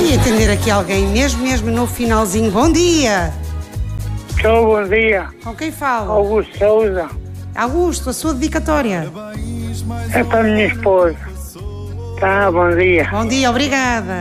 E atender aqui alguém mesmo no finalzinho. Bom dia! Tchau, bom dia. Com quem falo? Augusto Souza. Augusto, a sua dedicatória. É para a minha esposa. Tá, bom dia. Bom dia, obrigada.